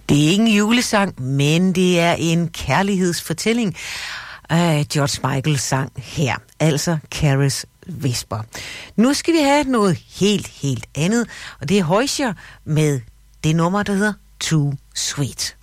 Det er ikke en julesang, men det er en kærlighedsfortælling. George Michael sang her, altså Carys Whisper. Nu skal vi have noget helt andet, og det er Hozier med det nummer, der hedder Too Sweet.